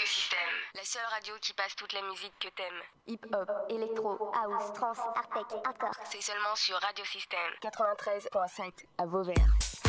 Radio Système, la seule radio qui passe toute la musique que t'aimes. Hip-hop, électro, house, trance, hardtech, hardcore. C'est seulement sur Radio Système 93.7 à Vauvert.